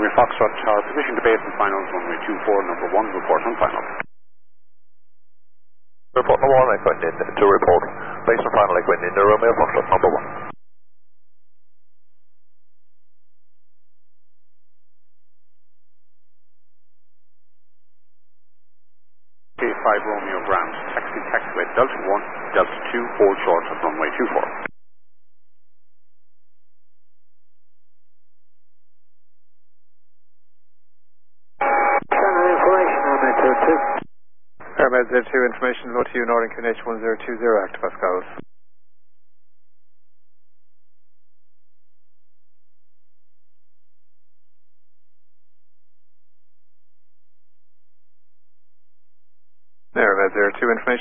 Romeo Foxtrot, our position debate and finals, runway 24, number 1, report on final. Report number 1, Equine in to report. Base and final Equine in Romeo Foxtrot, number 1. K5 Romeo Ground, taxiway Delta 1, Delta 2, hold short at runway 24. Airmed Z2 information, low to you, Northern QNH 1020, active Pascals. Airmed Z2 information.